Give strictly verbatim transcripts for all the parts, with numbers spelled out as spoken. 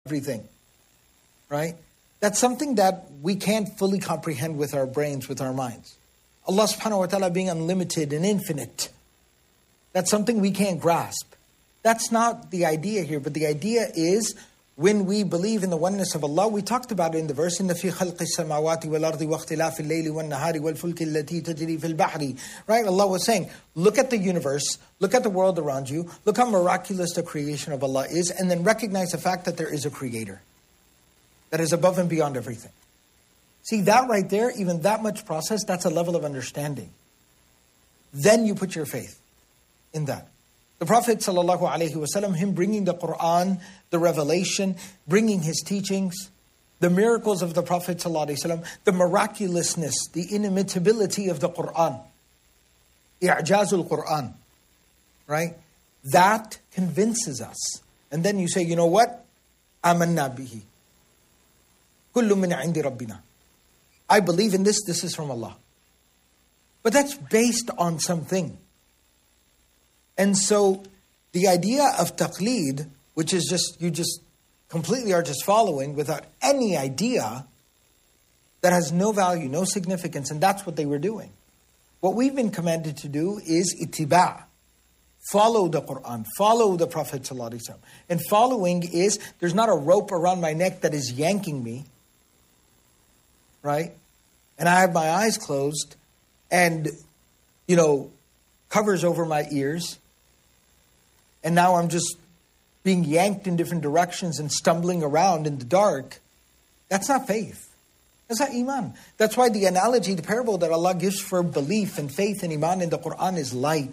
everything, right? That's something that we can't fully comprehend with our brains, with our minds. Allah subhanahu wa ta'ala being unlimited and infinite. That's something we can't grasp. That's not the idea here, but the idea is when we believe in the oneness of Allah, we talked about it in the verse, إِنَّ فِي خَلْقِ السَّمَاوَاتِ وَالْأَرْضِ وَاخْتِلَافِ اللَّيْلِ وَالنَّهَارِ وَالْفُلْكِ الَّتِي تَجْرِي فِي الْبَحْرِ. Right? Allah was saying, look at the universe, look at the world around you, look how miraculous the creation of Allah is, and then recognize the fact that there is a creator that is above and beyond everything. See, that right there, even that much process, that's a level of understanding. Then you put your faith in that. The Prophet ﷺ, him bringing the Quran, the revelation, bringing his teachings, the miracles of the Prophet ﷺ, the miraculousness, the inimitability of the Quran, i'jazul Quran, right? That convinces us. And then you say, you know what? Amanna bihi. Kullu min indi rabbina. I believe in this, this is from Allah. But that's based on something. And so the idea of taqleed, which is just, you just completely are just following without any idea, that has no value, no significance, and that's what they were doing. What we've been commanded to do is ittiba'. Follow the Quran, follow the Prophet ﷺ. And following is, there's not a rope around my neck that is yanking me, right? And I have my eyes closed and, you know, covers over my ears. And now I'm just being yanked in different directions and stumbling around in the dark. That's not faith. That's not iman. That's why the analogy, the parable that Allah gives for belief and faith and iman in the Quran is light.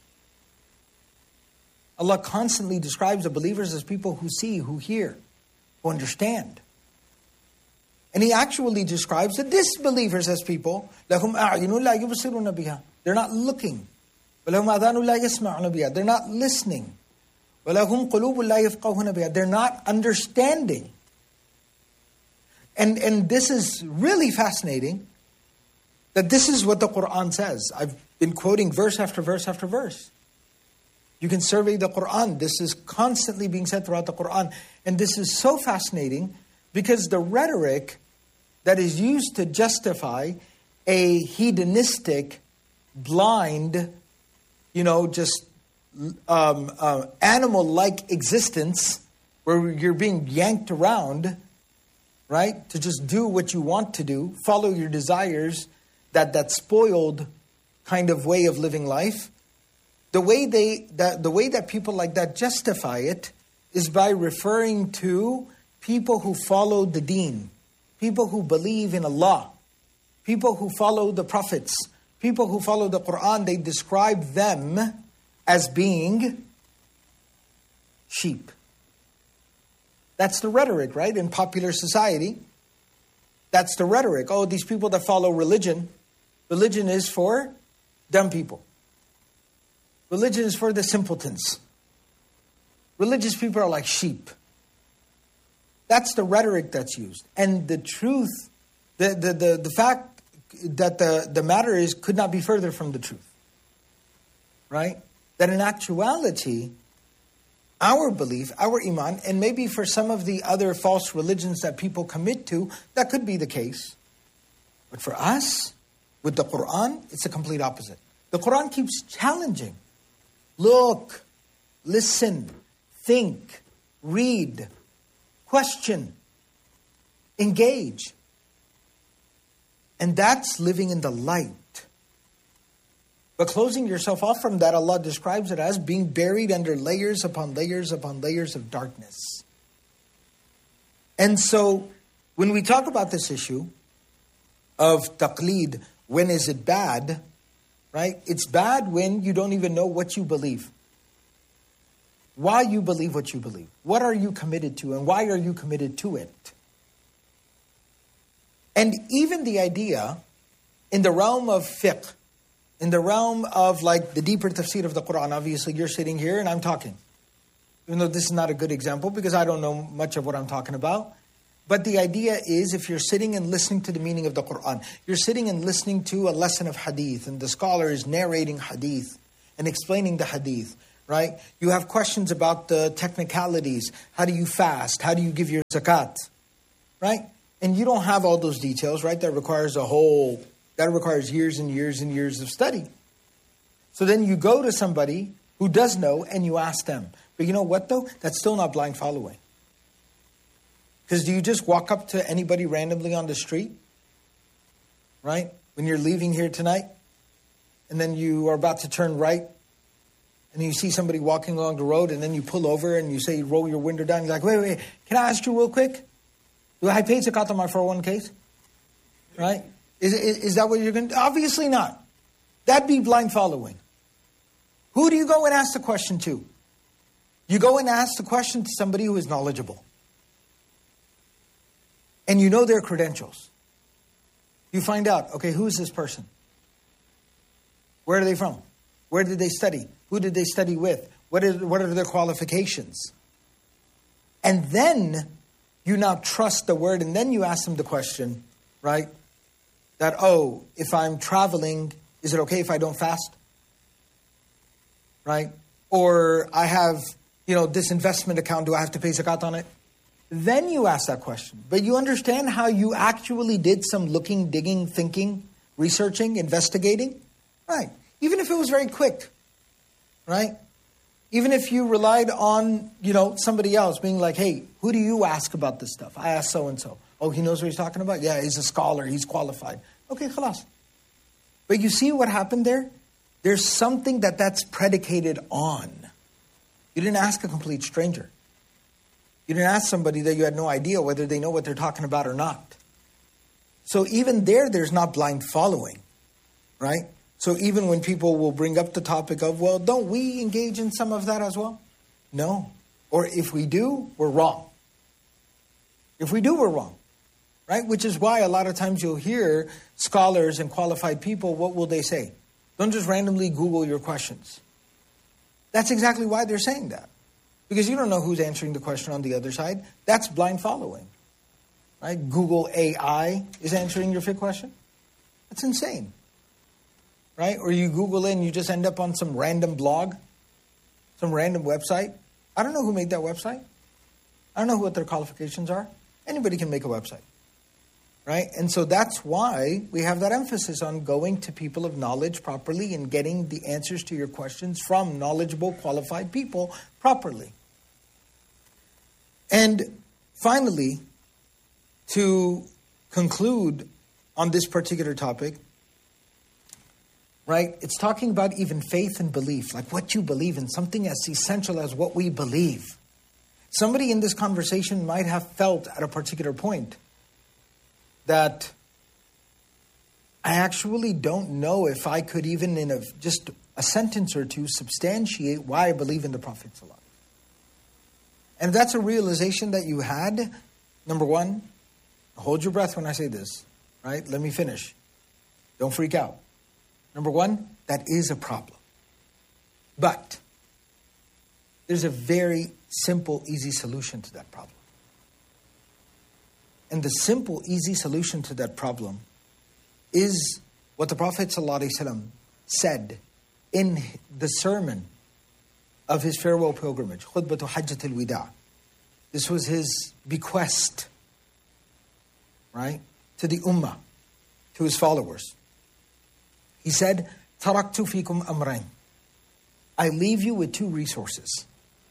Allah constantly describes the believers as people who see, who hear, who understand. And He actually describes the disbelievers as people, لَهُمْ أَعْيُنٌ لَا يُبْصِرُونَ بِهَا. They're not looking. وَلَهُمْ أَذَانٌ لَا يَسْمَعُونَ بِهَا. They're not listening. وَلَهُمْ قُلُوبٌ لَا يَفْقَهُونَ بِهَا. They're not understanding. And, and this is really fascinating, that this is what the Quran says. I've been quoting verse after verse after verse. You can survey the Quran. This is constantly being said throughout the Quran. And this is so fascinating because the rhetoric that is used to justify a hedonistic, blind, you know, just um, uh, animal-like existence where you're being yanked around, right? To just do what you want to do, follow your desires, that, that spoiled kind of way of living life. The way they, that, the way that people like that justify it is by referring to people who follow the deen, people who believe in Allah, people who follow the prophets, people who follow the Quran. They describe them as being sheep. That's the rhetoric, right? In popular society, that's the rhetoric. Oh, these people that follow religion, religion is for dumb people. Religion is for the simpletons. Religious people are like sheep. That's the rhetoric that's used. And the truth, the, the, the, the fact that the, the matter is could not be further from the truth. Right? That in actuality, our belief, our iman, and maybe for some of the other false religions that people commit to, that could be the case. But for us, with the Quran, it's the complete opposite. The Quran keeps challenging. Look, listen, think, read, question, engage. And that's living in the light. But closing yourself off from that, Allah describes it as being buried under layers upon layers upon layers of darkness. And so, when we talk about this issue of taqleed, when is it bad? Right? It's bad when you don't even know what you believe. Why you believe what you believe. What are you committed to and why are you committed to it? And even the idea in the realm of fiqh, in the realm of like the deeper tafsir of the Quran, obviously you're sitting here and I'm talking. Even though this is not a good example because I don't know much of what I'm talking about. But the idea is if you're sitting and listening to the meaning of the Quran, you're sitting and listening to a lesson of hadith and the scholar is narrating hadith and explaining the hadith, right? You have questions about the technicalities. How do you fast? How do you give your zakat? Right? And you don't have all those details, right? That requires a whole, that requires years and years and years of study. So then you go to somebody who does know and you ask them. But you know what though? That's still not blind following. Because do you just walk up to anybody randomly on the street? Right? When you're leaving here tonight, and then you are about to turn right, and you see somebody walking along the road, and then you pull over and you say, you roll your window down. You're like, wait, wait, can I ask you real quick? Do I pay zakat on my four oh one k's? Right? Is, is, is that what you're going to do? Obviously not. That'd be blind following. Who do you go and ask the question to? You go and ask the question to somebody who is knowledgeable. And you know their credentials. You find out, okay, who is this person? Where are they from? Where did they study? Who did they study with? What is, what are their qualifications? And then you now trust the word, and then you ask them the question, right? That, oh, if I'm traveling, is it okay if I don't fast? Right? Or I have, you know, this investment account, do I have to pay zakat on it? Then you ask that question. But you understand how you actually did some looking, digging, thinking, researching, investigating? Right. Even if it was very quick. Right? Even if you relied on, you know, somebody else being like, hey, who do you ask about this stuff? I asked so-and-so. Oh, he knows what he's talking about? Yeah, he's a scholar. He's qualified. Okay, khalas. But you see what happened there? There's something that that's predicated on. You didn't ask a complete stranger. You didn't ask somebody that you had no idea whether they know what they're talking about or not. So even there, there's not blind following, right? So even when people will bring up the topic of, well, don't we engage in some of that as well? No. Or if we do, we're wrong. If we do, we're wrong, right? Which is why a lot of times you'll hear scholars and qualified people, what will they say? Don't just randomly Google your questions. That's exactly why they're saying that. Because you don't know who's answering the question on the other side. That's blind following, right? Google A I is answering your fiqh question. That's insane, right? Or you Google it and you just end up on some random blog, some random website. I don't know who made that website. I don't know what their qualifications are. Anybody can make a website, right? And so that's why we have that emphasis on going to people of knowledge properly and getting the answers to your questions from knowledgeable, qualified people properly. And finally, to conclude on this particular topic, right, it's talking about even faith and belief, like what you believe in, something as essential as what we believe. Somebody in this conversation might have felt at a particular point that I actually don't know if I could even in a, just a sentence or two substantiate why I believe in the Prophet ﷺ. And if that's a realization that you had, number one, hold your breath when I say this, right? Let me finish. Don't freak out. Number one, that is a problem. But there's a very simple, easy solution to that problem. And the simple, easy solution to that problem is what the Prophet ﷺ said in the sermon of his farewell pilgrimage, Khutbatu Hajjat al-Wida. This was his bequest, right, to the ummah, to his followers. He said, Taraktu fikum amrayn. I leave you with two resources.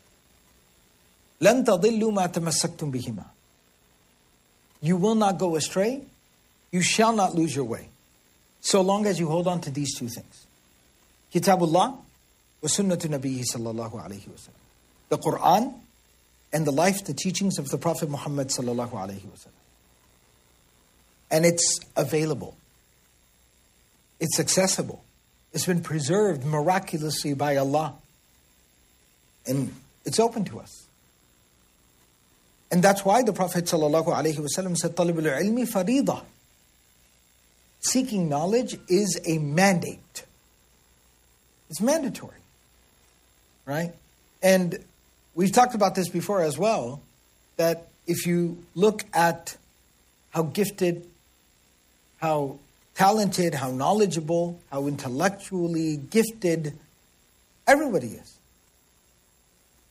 لَن تَضِلُّوا مَا تَمَسَّكْتُمْ بِهِمَا. You will not go astray. You shall not lose your way. So long as you hold on to these two things. Kitabullah wa sunnatu nabiyhi sallallahu alayhi wa sallam. The Quran and the life, the teachings of the Prophet Muhammad sallallahu alayhi wa sallam. And it's available. It's accessible. It's been preserved miraculously by Allah. And it's open to us. And that's why the Prophet ﷺ said, "Talibul ilmi farida." Seeking knowledge is a mandate. It's mandatory, right? And we've talked about this before as well, that if you look at how gifted, how talented, how knowledgeable, how intellectually gifted everybody is.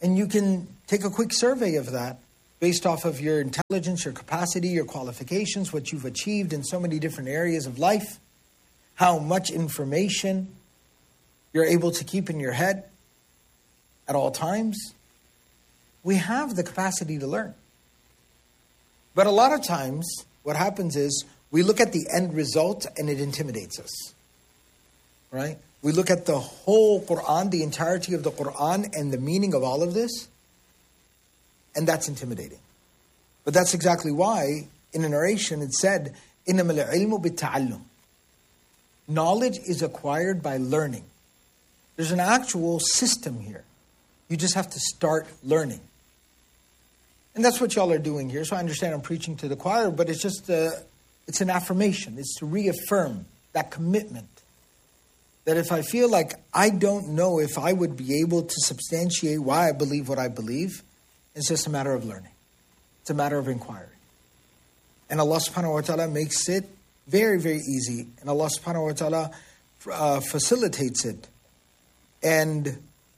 And you can take a quick survey of that based off of your intelligence, your capacity, your qualifications, what you've achieved in so many different areas of life, how much information you're able to keep in your head at all times. We have the capacity to learn. But a lot of times, what happens is we look at the end result and it intimidates us. Right? We look at the whole Quran, the entirety of the Quran, and the meaning of all of this, and that's intimidating. But that's exactly why, in a narration, it said, إِنَّمَا الْعِلْمُ بِالتَّعَلُّمِ. Knowledge is acquired by learning. There's an actual system here. You just have to start learning. And that's what y'all are doing here. So I understand I'm preaching to the choir, but it's just a, it's an affirmation. It's to reaffirm that commitment. That if I feel like I don't know if I would be able to substantiate why I believe what I believe, it's just a matter of learning. It's a matter of inquiry. And Allah subhanahu wa ta'ala makes it very, very easy. And Allah subhanahu wa ta'ala uh, facilitates it. And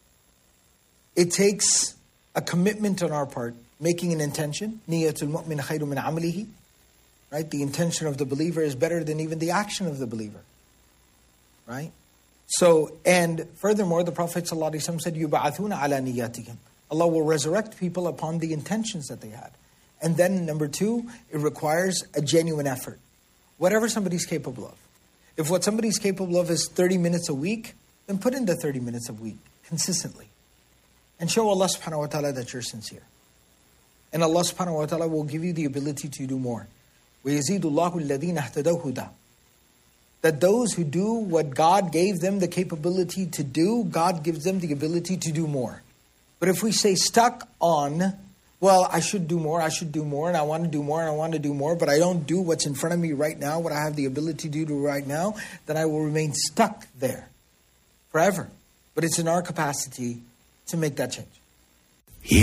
it takes a commitment on our part, making an intention. Niyatul mu'min khayru min amalihi. Right? The intention of the believer is better than even the action of the believer. Right? So, and furthermore, the Prophet ﷺ said, يُبْعَثُونَ عَلَى نِيَّاتِهِمْ. Allah will resurrect people upon the intentions that they had. And then, number two, it requires a genuine effort. Whatever somebody's capable of. If what somebody's capable of is thirty minutes a week, then put in the thirty minutes a week, consistently. And show Allah subhanahu wa ta'ala that you're sincere. And Allah subhanahu wa ta'ala will give you the ability to do more. وَيَزِيدُ اللَّهُ الَّذِينَ اهْتَدَوْا هُدًى. That those who do what God gave them the capability to do, God gives them the ability to do more. But if we stay stuck on, well, I should do more, I should do more, and I want to do more, and I want to do more, but I don't do what's in front of me right now, what I have the ability to do right now, then I will remain stuck there forever. But it's in our capacity to make that change.